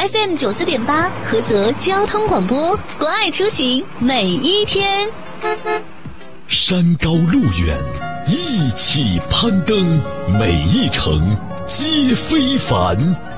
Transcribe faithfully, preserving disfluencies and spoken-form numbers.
F M 九四点八，菏泽交通广播，关爱出行每一天。 山高路远，一起攀登，每一程皆非凡。